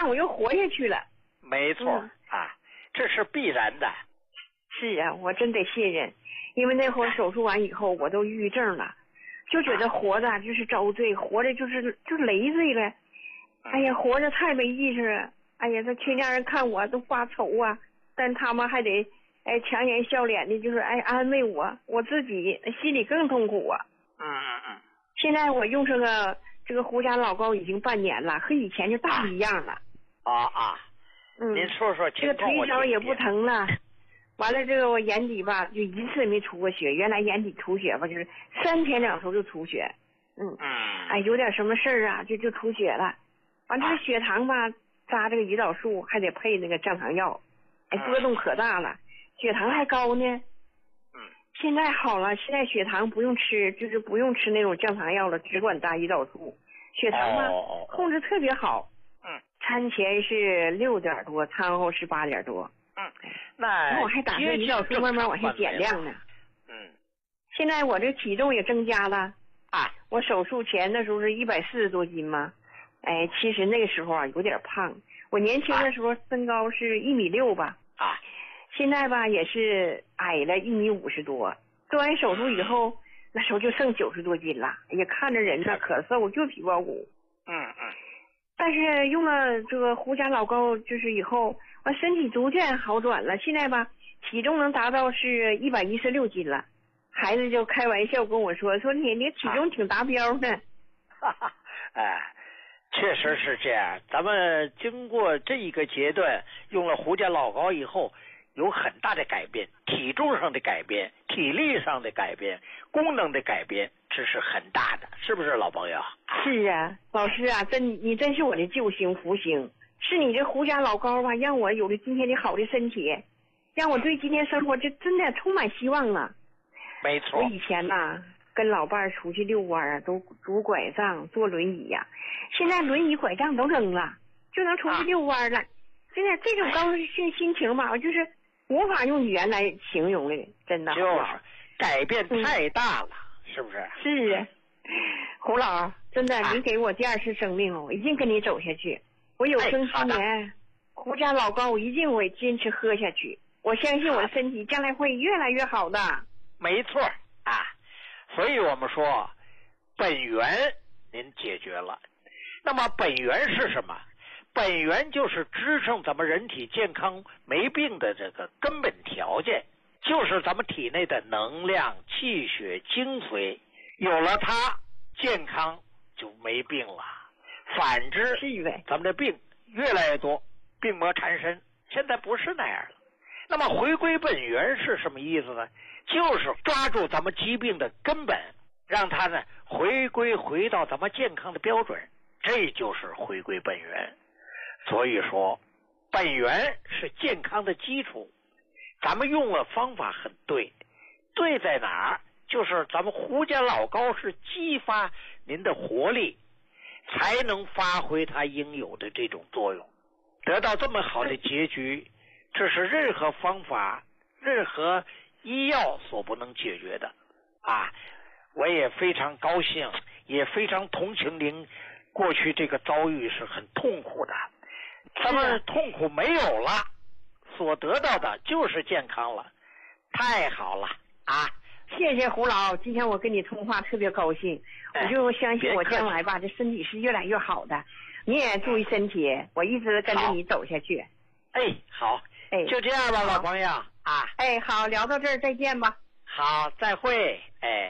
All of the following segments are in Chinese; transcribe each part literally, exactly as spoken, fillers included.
我又活下去了。 没错、嗯、啊，这是必然的。 是啊，我真得信任，因为那会儿手术完以后，我都抑郁症了，就觉得活着就是遭罪，活着就是就是累赘了。哎呀，活着太没意思了。哎呀，这全家人看我都发愁啊，但他们还得哎强颜笑脸的，就是哎安慰我，我自己心里更痛苦啊。 嗯嗯嗯。 现在我用这个这个胡家老膏已经半年了，和以前就大不一样了。 啊啊。 嗯。 您说说这个腿脚也不疼了。完了，这个我眼底吧，就一次没出过血。原来眼底出血吧，就是三天两头就出血。嗯。 嗯。 哎，有点什么事儿啊，就就出血了。完这个血糖吧，扎这个胰岛素还得配那个降糖药，哎，波动可大了，血糖还高呢。 嗯。 现在好了，现在血糖不用吃，就是不用吃那种降糖药了，只管扎胰岛素，血糖吧、 哦、 控制特别好。 嗯。 餐前是六点多，餐后是八点多。 嗯。那我还打算胰岛素慢慢往下减量呢。 嗯。 现在我这体重也增加了啊！ 我手术前的时候是一百四十多斤嘛，哎，其实那个时候啊有点胖。我年轻的时候身高是一米六吧， 啊， 现在吧也是矮了一米五十多。做完手术以后，那时候就剩九十多斤了。哎呀，看着人呢可瘦，就皮包骨。 嗯嗯。 但是用了这个胡家老膏，就是以后我身体逐渐好转了。现在吧，体重能达到是一百一十六斤了。孩子就开玩笑跟我说：“说你你体重挺达标的。 啊”哈哈，哎，确实是这样。咱们经过这一个阶段，用了胡家老膏以后，有很大的改变，体重上的改变，体力上的改变，功能的改变，这是很大的，是不是老朋友？ 是啊，老师啊，真你真是我的救星福星，是你这胡家老膏吧，让我有了今天的好的身体，让我对今天生活就真的充满希望了。 没错。 我以前呐，跟老伴儿出去遛弯啊，都拄拐杖、坐轮椅呀、啊，现在轮椅、拐杖都扔了，就能出去遛弯了。啊、现在这种高兴心情吧，我就是无法用语言来形容的，真的。 就是改变太大了，嗯、是不是？ 是啊，胡老，真的，啊、你给我第二次生命哦，我一定跟你走下去。我有生之年，哎、胡家老膏我一定会坚持喝下去。我相信我的身体将来会越来越好的。 没错啊，所以我们说本源您解决了，那么本源是什么？本源就是支撑咱们人体健康没病的这个根本条件，就是咱们体内的能量、气血、精髓，有了它，健康就没病了。反之，咱们的病越来越多，病魔缠身，现在不是那样了。那么回归本源是什么意思呢？就是抓住咱们疾病的根本，让它呢回归回到咱们健康的标准，这就是回归本源。所以说本源是健康的基础，咱们用的方法很对。对在哪儿？就是咱们胡家老膏是激发您的活力，才能发挥它应有的这种作用，得到这么好的结局，这是任何方法任何医药所不能解决的啊！我也非常高兴，也非常同情您过去这个遭遇是很痛苦的，咱们痛苦没有了，所得到的就是健康了，太好了啊！ 谢谢胡老，今天我跟你通话特别高兴，哎、我就相信我将来吧，这身体是越来越好的。你也注意身体，我一直跟着你走下去。 哎，好，哎，就这样吧，老朋友啊。 哎，好，聊到这儿，再见吧。 好，再会。哎，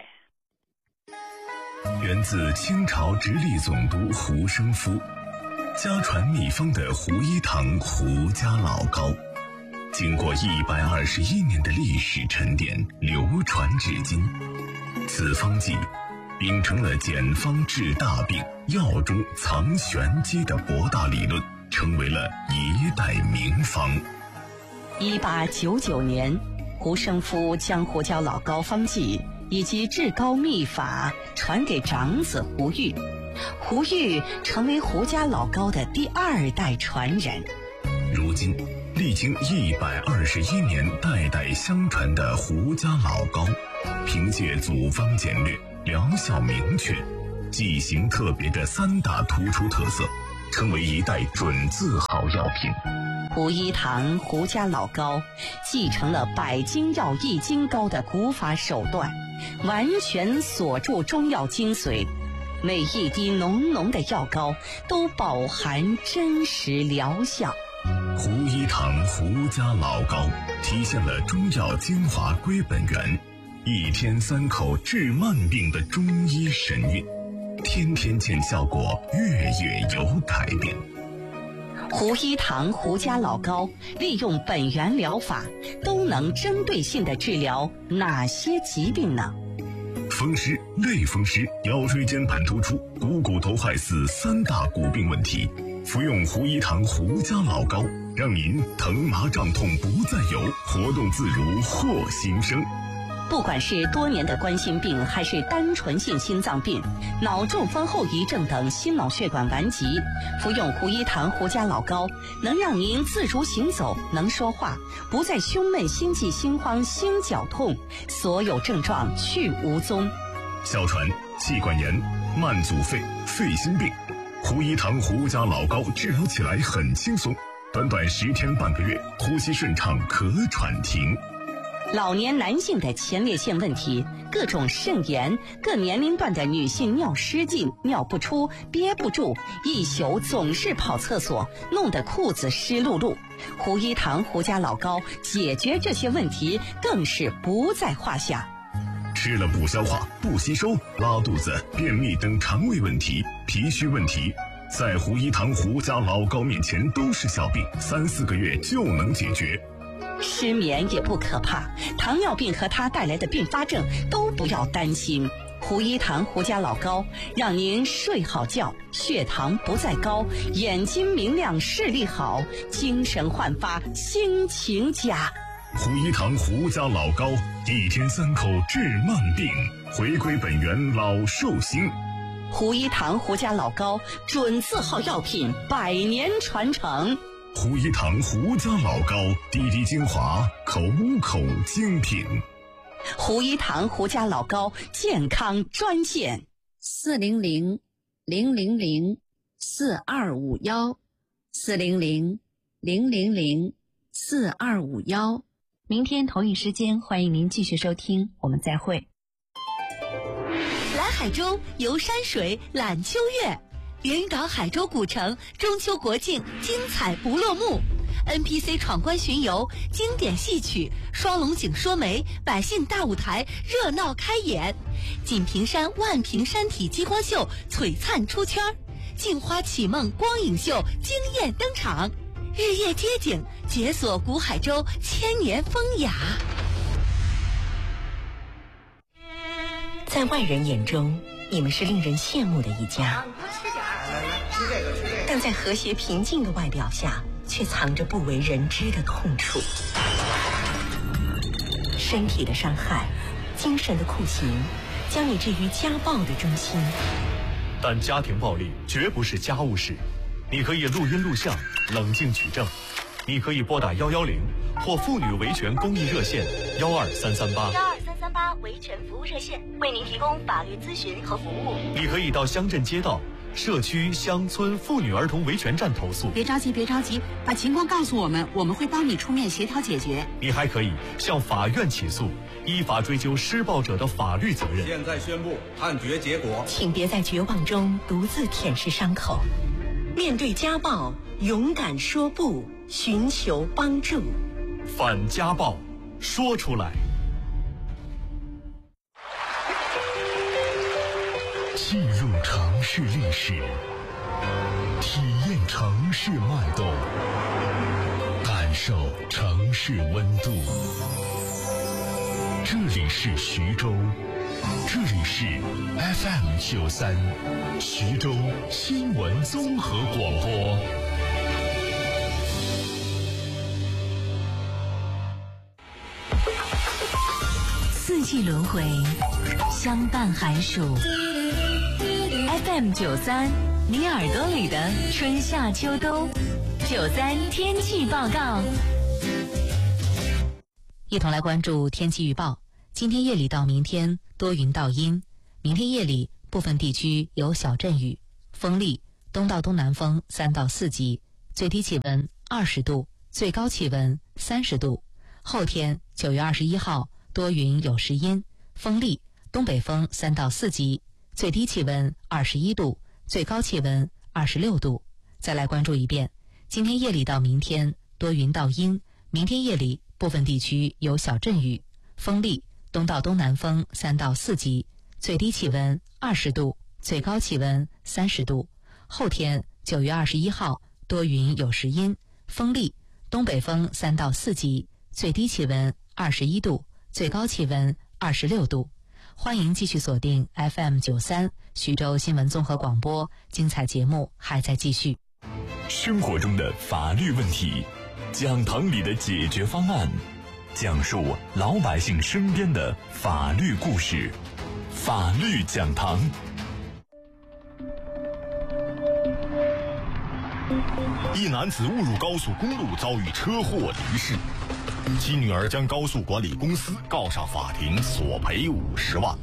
源自清朝直隶总督胡生夫，家传秘方的胡一堂胡家老膏，经过一百二十一年的历史沉淀，流传至今。此方剂秉承了简方治大病、药中藏玄机的博大理论，成为了一代名方。 一八九九年，胡生夫将胡家老膏方剂以及治膏秘法传给长子胡玉，胡玉成为胡家老膏的第二代传人。 如今历经一百二十一年代代相传的胡家老膏，凭借组方简略、疗效明确、剂型特别的三大突出特色， 成为一代准字号药品。 胡一堂胡家老膏继承了百金药益精膏的古法手段，完全锁住中药精髓，每一滴浓浓的药膏都饱含真实疗效。 胡一堂胡家老膏体现了中药精华归本源，一天三口治慢病的中医神韵，天天见效果，月月有改变。 胡一堂胡家老膏利用本源疗法，都能针对性地治疗哪些疾病呢？ 风湿、类风湿、腰椎间盘突出、股骨头坏死三大骨病问题，服用胡一堂胡家老膏，让您疼麻胀痛不再有，活动自如获新生。 不管是多年的冠心病，还是单纯性心脏病、脑中风后遗症等心脑血管顽疾，服用胡一堂胡家老膏，能让您自如行走，能说话，不再胸闷、心悸、心慌、心绞痛，所有症状去无踪。 哮喘、气管炎、慢阻肺、肺心病，胡一堂胡家老膏治疗起来很轻松，短短十天半个月，呼吸顺畅，咳喘停。 老年男性的前列腺问题，各种肾炎，各年龄段的女性尿失禁、尿不出、憋不住，一宿总是跑厕所，弄得裤子湿漉漉。胡一堂胡家老膏解决这些问题更是不在话下。 吃了不消化、不吸收、拉肚子、便秘等肠胃问题、脾虚问题，在胡一堂胡家老膏面前都是小病，三四个月就能解决。 失眠也不可怕，糖尿病和它带来的并发症都不要担心。胡一堂胡家老膏让您睡好觉，血糖不再高，眼睛明亮，视力好，精神焕发，心情佳。 胡一堂胡家老膏，一天三口治慢病，回归本源老寿星。 胡一堂胡家老膏准字号药品，百年传承。 胡一堂胡家老膏，滴滴精华，口口精品。 胡一堂胡家老膏健康专线： 四零零零零零四二五幺，四零零零零零四二五幺。明天同一时间，欢迎您继续收听，我们再会。 来海州游山水、览秋月。连云港海州古城中秋国庆精彩不落幕 ，N P C 闯关巡游、经典戏曲、双龙井说媒、百姓大舞台热闹开演，锦屏山万屏山体激光秀璀璨出圈，镜花启梦光影秀惊艳登场，日夜街景解锁古海州千年风雅。 在外人眼中，你们是令人羡慕的一家。但在和谐平静的外表下，却藏着不为人知的痛处。身体的伤害，精神的酷刑，将你置于家暴的中心。 但家庭暴力绝不是家务事，你可以录音录像，冷静取证。你可以拨打幺幺零或妇女维权公益热线幺二三三八。 幺二三三八维权服务热线为您提供法律咨询和服务。 你可以到乡镇街道、社区、乡村妇女儿童维权站投诉。 别着急，别着急，把情况告诉我们，我们会帮你出面协调解决。 你还可以向法院起诉，依法追究施暴者的法律责任。 现在宣布判决结果， 请别在绝望中独自舔舐伤口，面对家暴，勇敢说不，寻求帮助。 反家暴，说出来。 进入城市历史，体验城市脉动，感受城市温度。这里是徐州，这里是 F M 九三，徐州新闻综合广播。 四季轮回，相伴寒暑。F M 九三，你耳朵里的春夏秋冬。九三天气报告，一同来关注天气预报。今天夜里到明天多云到阴，明天夜里部分地区有小阵雨，风力东到东南风三到四级，最低气温二十度，最高气温三十度。后天九月二十一号多云有时阴，风力，东北风三到四级，最低气温二十一度，最高气温二十六度。再来关注一遍，今天夜里到明天多云到阴，明天夜里部分地区有小阵雨，风力，东到东南风三到四级，最低气温二十度，最高气温三十度。后天九月二十一号多云有时阴，风力，东北风三到四级，最低气温二十一度，最高气温二十六度。欢迎继续锁定 F M 九三徐州新闻综合广播，精彩节目还在继续。 生活中的法律问题，讲堂里的解决方案，讲述老百姓身边的法律故事，法律讲堂。 一男子误入高速公路遭遇车祸离世，其女儿将高速管理公司告上法庭，索赔五十万。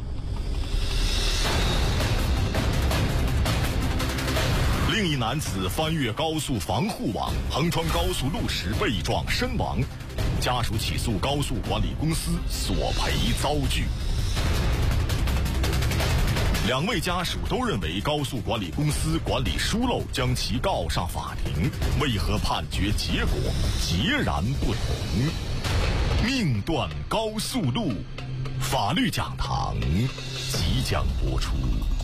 另一男子翻越高速防护网，横穿高速路时被撞身亡，家属起诉高速管理公司索赔遭拒。两位家属都认为高速管理公司管理疏漏，将其告上法庭，为何判决结果截然不同？命断高速路，法律讲堂即将播出。